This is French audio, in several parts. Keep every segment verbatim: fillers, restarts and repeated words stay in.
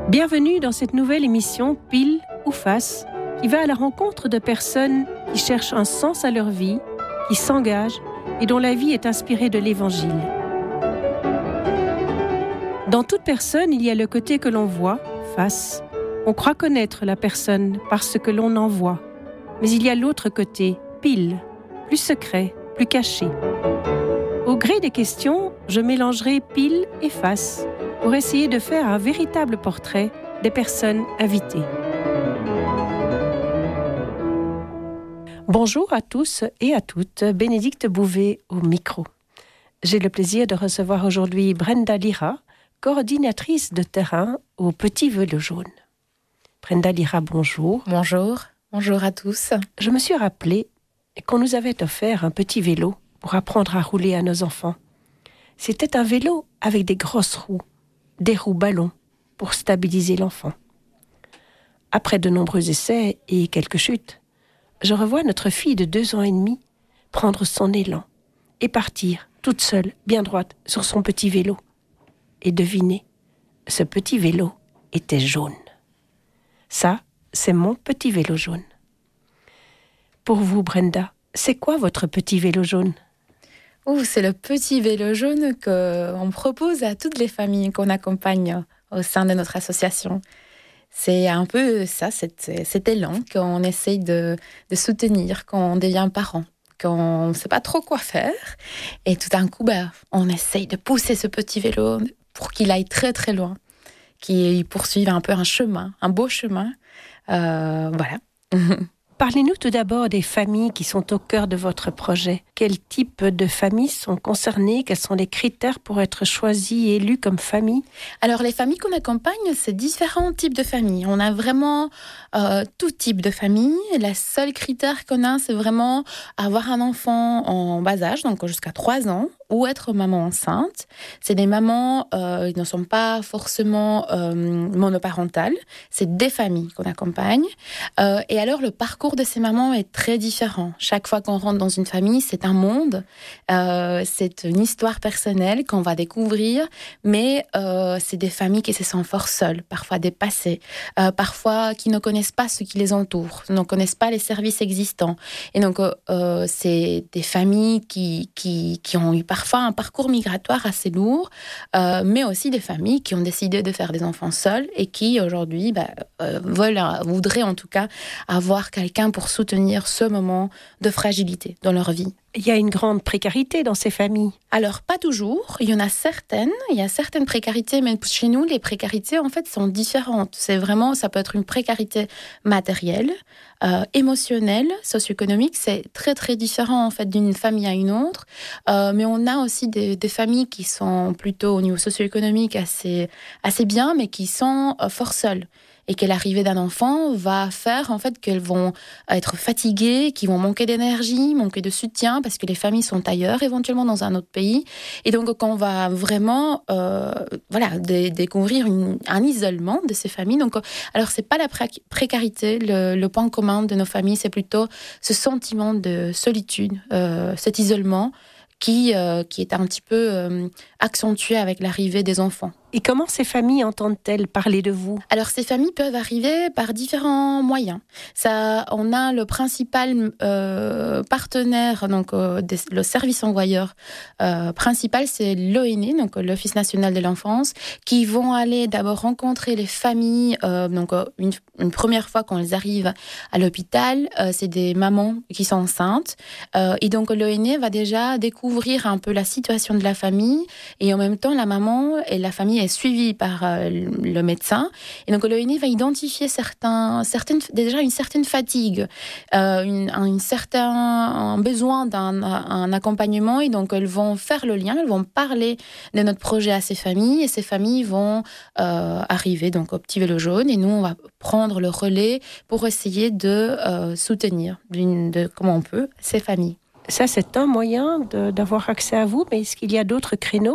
Bienvenue dans cette nouvelle émission Pile ou Face, qui va à la rencontre de personnes qui cherchent un sens à leur vie, qui s'engagent et dont la vie est inspirée de l'Évangile. Dans toute personne, il y a le côté que l'on voit, face. On croit connaître la personne parce que l'on en voit. Mais il y a l'autre côté, pile, plus secret, plus caché. Au gré des questions, je mélangerai pile et face pour essayer de faire un véritable portrait des personnes invitées. Bonjour à tous et à toutes, Bénédicte Bouvet au micro. J'ai le plaisir de recevoir aujourd'hui Brenda Lira, coordinatrice de terrain au Petit Vélo Jaune. Brenda Lira, bonjour. Bonjour, bonjour à tous. Je me suis rappelé qu'on nous avait offert un petit vélo pour apprendre à rouler à nos enfants. C'était un vélo avec des grosses roues, des roues ballons pour stabiliser l'enfant. Après de nombreux essais et quelques chutes, je revois notre fille de deux ans et demi prendre son élan et partir toute seule, bien droite, sur son petit vélo. Et devinez, ce petit vélo était jaune. Ça, c'est mon petit vélo jaune. Pour vous, Brenda, c'est quoi votre petit vélo jaune ? Ouh, c'est le petit vélo jaune qu'on propose à toutes les familles qu'on accompagne au sein de notre association. C'est un peu ça, cet, cet élan qu'on essaye de, de soutenir quand on devient parent, quand on ne sait pas trop quoi faire. Et tout d'un coup, bah, on essaye de pousser ce petit vélo pour qu'il aille très très loin, qu'il poursuive un peu un chemin, un beau chemin. Euh, voilà. Parlez-nous tout d'abord des familles qui sont au cœur de votre projet. Quel type de familles sont concernées ? Quels sont les critères pour être choisis et élus comme famille ? Alors, les familles qu'on accompagne, c'est différents types de familles. On a vraiment euh, tout type de famille. Le seul critère qu'on a, c'est vraiment avoir un enfant en bas âge, donc jusqu'à trois ans, ou être maman enceinte. C'est des mamans euh, qui ne sont pas forcément euh, monoparentales. C'est des familles qu'on accompagne. Euh, et alors, le parcours de ces mamans est très différent. Chaque fois qu'on rentre dans une famille, c'est un monde. Euh, c'est une histoire personnelle qu'on va découvrir. Mais euh, c'est des familles qui se sentent fort seules, parfois dépassées, euh, parfois qui ne connaissent pas ce qui les entoure, ne connaissent pas les services existants. Et donc, euh, c'est des familles qui, qui, qui ont eu parfois un parcours migratoire assez lourd, euh, mais aussi des familles qui ont décidé de faire des enfants seuls et qui, aujourd'hui, bah, euh, veulent, voudraient en tout cas avoir quelqu'un pour soutenir ce moment de fragilité dans leur vie. Il y a une grande précarité dans ces familles. Alors, pas toujours. Il y en a certaines. Il y a certaines précarités, mais chez nous, les précarités, en fait, sont différentes. C'est vraiment, ça peut être une précarité matérielle, euh, émotionnelle, socio-économique. C'est très, très différent, en fait, d'une famille à une autre. Euh, mais on a aussi des, des familles qui sont plutôt, au niveau socio-économique, assez, assez bien, mais qui sont euh, fort seules. Et que l'arrivée d'un enfant va faire en fait qu'elles vont être fatiguées, qu'ils vont manquer d'énergie, manquer de soutien, parce que les familles sont ailleurs, éventuellement dans un autre pays. Et donc, quand on va vraiment euh, voilà, dé- découvrir une, un isolement de ces familles, donc, alors c'est pas la pré- précarité, le, le point commun de nos familles, c'est plutôt ce sentiment de solitude, euh, cet isolement qui, euh, qui est un petit peu euh, accentué avec l'arrivée des enfants. Et comment ces familles entendent-elles parler de vous ? Alors, ces familles peuvent arriver par différents moyens. Ça, on a le principal euh, partenaire, donc euh, des, le service envoyeur euh, principal, c'est l'O N E, donc l'Office national de l'enfance, qui vont aller d'abord rencontrer les familles. Euh, donc, une, une première fois quand elles arrivent à l'hôpital, euh, c'est des mamans qui sont enceintes. Euh, et donc, l'O N E va déjà découvrir un peu la situation de la famille. Et en même temps, la maman et la famille est suivie par euh, le médecin. Et donc, l'O N E va identifier certains, certaines, déjà une certaine fatigue, euh, une, un, certain un besoin d'un un accompagnement. Et donc, elles vont faire le lien, elles vont parler de notre projet à ces familles. Et ces familles vont euh, arriver donc, au Petit Vélo Jaune. Et nous, on va prendre le relais pour essayer de euh, soutenir, de, comment on peut, ces familles. Ça, c'est un moyen de, d'avoir accès à vous, mais est-ce qu'il y a d'autres créneaux ?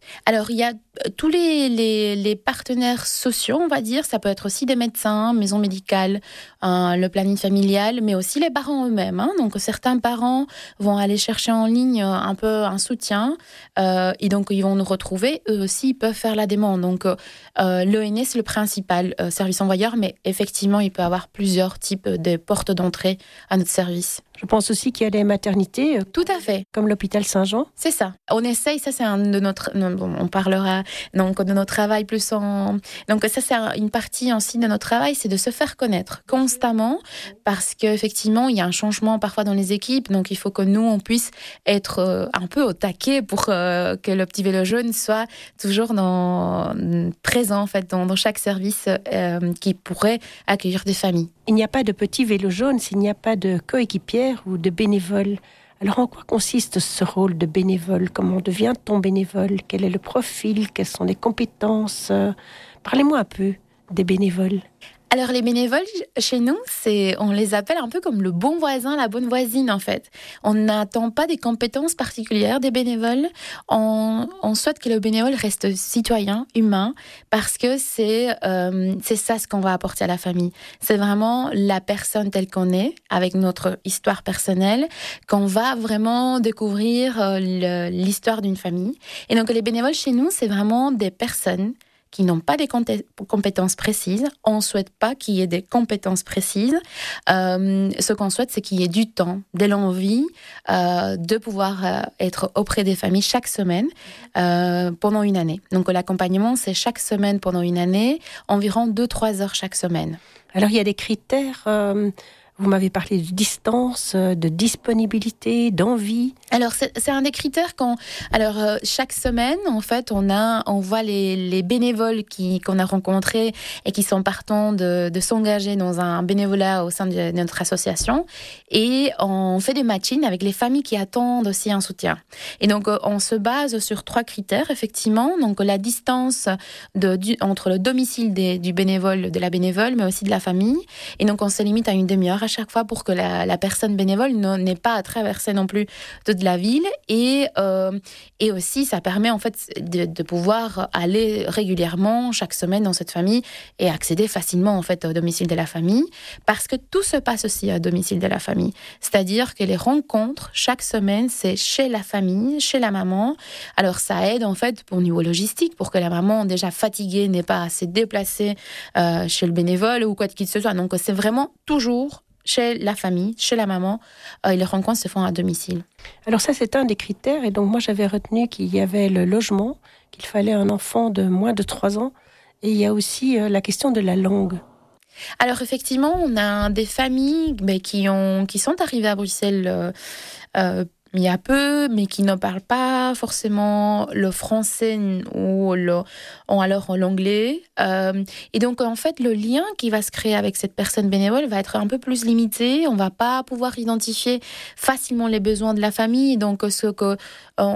Alors, il y a tous les, les, les partenaires sociaux, on va dire. Ça peut être aussi des médecins, maisons médicales, hein, le planning familial, mais aussi les parents eux-mêmes. Hein. Donc, certains parents vont aller chercher en ligne un peu un soutien euh, et donc ils vont nous retrouver. Eux aussi, ils peuvent faire la demande. Donc, euh, l'O N E, c'est le principal euh, service envoyeur, mais effectivement, il peut y avoir plusieurs types de portes d'entrée à notre service. Je pense aussi qu'il y a des maternités. Euh, Tout à fait. Comme l'hôpital Saint-Jean. C'est ça. On essaye, ça c'est un de notre, on parlera donc de notre travail plus en, donc ça c'est une partie aussi de notre travail, c'est de se faire connaître constamment parce qu'effectivement il y a un changement parfois dans les équipes, donc il faut que nous on puisse être un peu au taquet pour que le petit vélo jaune soit toujours dans, présent en fait dans, dans chaque service euh, qui pourrait accueillir des familles. Il n'y a pas de petit vélo jaune s'il n'y a pas de coéquipière ou de bénévole. Alors, en quoi consiste ce rôle de bénévole? Comment devient-on bénévole? Quel est le profil? Quelles sont les compétences? Parlez-moi un peu des bénévoles. Alors, les bénévoles, chez nous, c'est, on les appelle un peu comme le bon voisin, la bonne voisine, en fait. On n'attend pas des compétences particulières des bénévoles. On, on souhaite que le bénévole reste citoyen, humain, parce que c'est, euh, c'est ça ce qu'on va apporter à la famille. C'est vraiment la personne telle qu'on est, avec notre histoire personnelle, qu'on va vraiment découvrir euh, le, l'histoire d'une famille. Et donc, les bénévoles chez nous, c'est vraiment des personnes qui n'ont pas des compétences précises. On ne souhaite pas qu'il y ait des compétences précises. Euh, ce qu'on souhaite, c'est qu'il y ait du temps, de l'envie euh, de pouvoir euh, être auprès des familles chaque semaine euh, pendant une année. Donc l'accompagnement, c'est chaque semaine pendant une année, environ deux à trois heures chaque semaine. Alors il y a des critères... Euh... Vous m'avez parlé de distance, de disponibilité, d'envie. Alors, c'est, c'est un des critères qu'on... Alors, euh, chaque semaine, en fait, on, a, on voit les, les bénévoles qui, qu'on a rencontrés et qui sont partants de, de s'engager dans un bénévolat au sein de notre association. Et on fait des matchings avec les familles qui attendent aussi un soutien. Et donc, on se base sur trois critères, effectivement. Donc, la distance de, du, entre le domicile des, du bénévole, de la bénévole, mais aussi de la famille. Et donc, on se limite à une demi-heure à chaque fois pour que la, la personne bénévole n'ait pas à traverser non plus toute la ville. Et, euh, et aussi, ça permet en fait de, de pouvoir aller régulièrement chaque semaine dans cette famille et accéder facilement en fait au domicile de la famille, parce que tout se passe aussi au domicile de la famille. C'est-à-dire que les rencontres chaque semaine, c'est chez la famille, chez la maman. Alors ça aide en fait au niveau logistique pour que la maman déjà fatiguée n'ait pas à se déplacer euh, chez le bénévole ou quoi qu'il ce soit. Donc c'est vraiment toujours chez la famille, chez la maman, euh, et les rencontres se font à domicile. Alors ça, c'est un des critères. Et donc moi, j'avais retenu qu'il y avait le logement, qu'il fallait un enfant de moins de trois ans. Et il y a aussi euh, la question de la langue. Alors effectivement, on a des familles mais qui, ont, qui sont arrivées à Bruxelles euh, euh, il y a peu, mais qui ne parlent pas forcément le français ou, le, ou alors l'anglais. Euh, et donc, en fait, le lien qui va se créer avec cette personne bénévole va être un peu plus limité. On ne va pas pouvoir identifier facilement les besoins de la famille. Donc, ce que, on,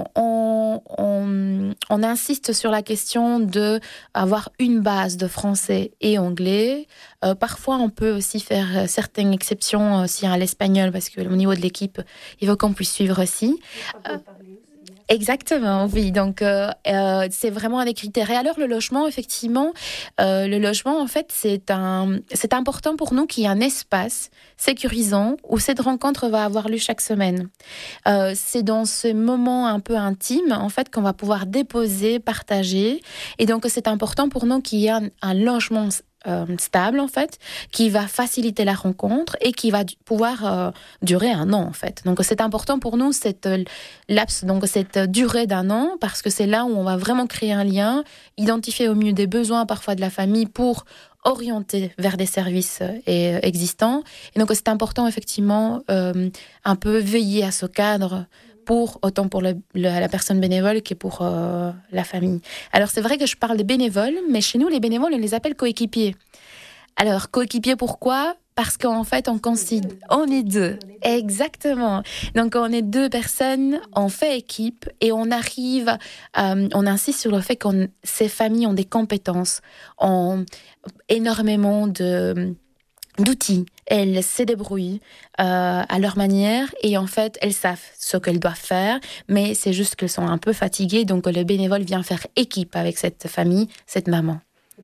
on, on insiste sur la question d'avoir une base de français et anglais. Euh, parfois, on peut aussi faire certaines exceptions aussi à l'espagnol, parce qu'au niveau de l'équipe, il faut qu'on puisse suivre aussi. Euh, exactement, oui. Donc, euh, euh, c'est vraiment un des critères. Et alors, le logement, effectivement, euh, le logement, en fait, c'est, un, c'est important pour nous qu'il y ait un espace sécurisant où cette rencontre va avoir lieu chaque semaine. Euh, c'est dans ce moment un peu intime, en fait, qu'on va pouvoir déposer, partager. Et donc, c'est important pour nous qu'il y ait un, un logement Euh, stable en fait, qui va faciliter la rencontre et qui va d- pouvoir euh, durer un an en fait. Donc c'est important pour nous cette euh, laps, donc cette durée d'un an, parce que c'est là où on va vraiment créer un lien, identifier au mieux des besoins parfois de la famille pour orienter vers des services euh, existants. Et donc c'est important effectivement euh, un peu veiller à ce cadre, pour, autant pour le, le, la personne bénévole que pour euh, la famille. Alors, c'est vrai que je parle de bénévoles, mais chez nous, les bénévoles, on les appelle coéquipiers. Alors, coéquipiers, pourquoi ? Parce qu'en fait, on considère... On est deux. Exactement. Donc, on est deux personnes, on fait équipe et on arrive... Euh, on insiste sur le fait que ces familles ont des compétences, ont énormément de... d'outils. Elles se débrouillent euh, à leur manière et en fait, elles savent ce qu'elles doivent faire, mais c'est juste qu'elles sont un peu fatiguées, donc le bénévole vient faire équipe avec cette famille, cette maman.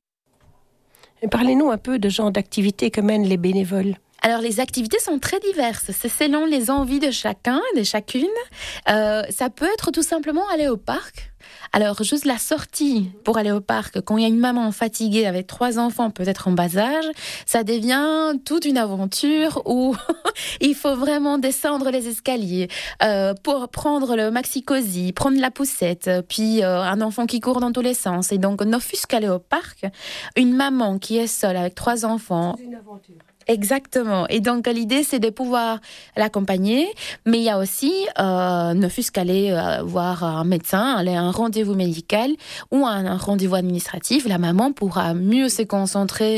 Et parlez-nous un peu de genre d'activités que mènent les bénévoles. Alors, les activités sont très diverses. C'est selon les envies de chacun, de chacune. Euh, ça peut être tout simplement aller au parc. Alors, juste la sortie pour aller au parc, quand il y a une maman fatiguée avec trois enfants, peut-être en bas âge, ça devient toute une aventure où il faut vraiment descendre les escaliers euh, pour prendre le maxi-cosy, prendre la poussette, puis euh, un enfant qui court dans tous les sens. Et donc, n'offusque qu'aller au parc, une maman qui est seule avec trois enfants... C'est une aventure. Exactement. Et donc, l'idée, c'est de pouvoir l'accompagner. Mais il y a aussi, euh, ne fût-ce qu'aller euh, voir un médecin, aller à un rendez-vous médical ou à un rendez-vous administratif. La maman pourra mieux se concentrer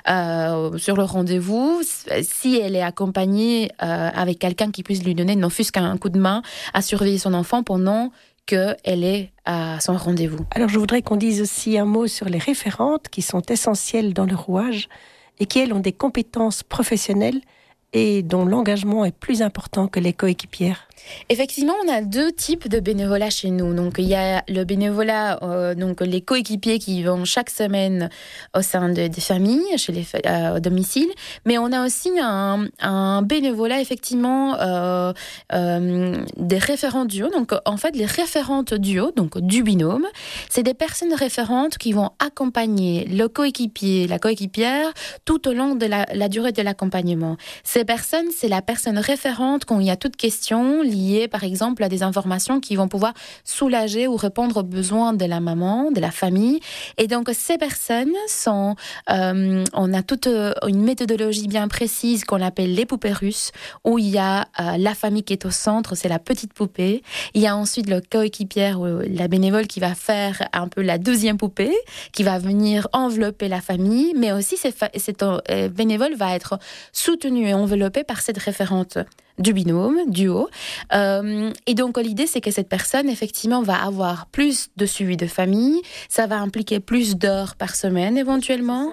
euh, sur le rendez-vous si elle est accompagnée euh, avec quelqu'un qui puisse lui donner, ne fût-ce qu'un coup de main à surveiller son enfant pendant qu'elle est à son rendez-vous. Alors, je voudrais qu'on dise aussi un mot sur les référentes qui sont essentielles dans le rouage et qui, elles, ont des compétences professionnelles et dont l'engagement est plus important que les coéquipières. Effectivement, on a deux types de bénévolat chez nous. Donc, il y a le bénévolat, euh, donc les coéquipiers qui vont chaque semaine au sein de, des familles, chez les euh, au domicile. Mais on a aussi un, un bénévolat, effectivement, euh, euh, des référents duo. Donc, en fait, les référentes duo, donc du binôme, c'est des personnes référentes qui vont accompagner le coéquipier, la coéquipière, tout au long de la, la durée de l'accompagnement. Ces personnes, c'est la personne référente quand il y a toute question liées, par exemple, à des informations qui vont pouvoir soulager ou répondre aux besoins de la maman, de la famille. Et donc, ces personnes sont... Euh, on a toute une méthodologie bien précise qu'on appelle les poupées russes, où il y a euh, la famille qui est au centre, c'est la petite poupée. Il y a ensuite le coéquipière, ou la bénévole qui va faire un peu la deuxième poupée, qui va venir envelopper la famille, mais aussi cette, fa- cette euh, bénévole va être soutenue et enveloppée par cette référente du binôme, duo. Euh, et donc, l'idée, c'est que cette personne, effectivement, va avoir plus de suivi de famille. Ça va impliquer plus d'heures par semaine, éventuellement.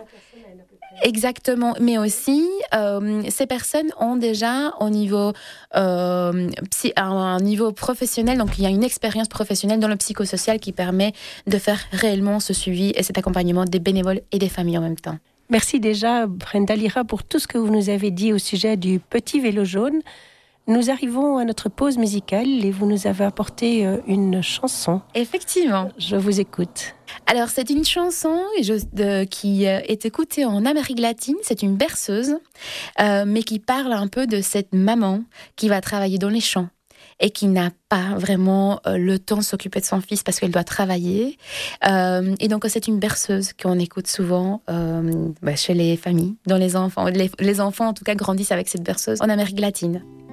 Exactement. Mais aussi, euh, ces personnes ont déjà, au niveau, euh, psy, un, un niveau professionnel, donc il y a une expérience professionnelle dans le psychosocial qui permet de faire réellement ce suivi et cet accompagnement des bénévoles et des familles en même temps. Merci déjà, Brenda Lyra, pour tout ce que vous nous avez dit au sujet du petit vélo jaune. Nous arrivons à notre pause musicale et vous nous avez apporté une chanson. Effectivement. Je vous écoute. Alors, c'est une chanson je, de, qui est écoutée en Amérique latine. C'est une berceuse, euh, mais qui parle un peu de cette maman qui va travailler dans les champs et qui n'a pas vraiment euh, le temps de s'occuper de son fils parce qu'elle doit travailler. Euh, et donc, c'est une berceuse qu'on écoute souvent euh, bah, chez les familles, dans les enfants. Les, les enfants, en tout cas, grandissent avec cette berceuse en Amérique latine.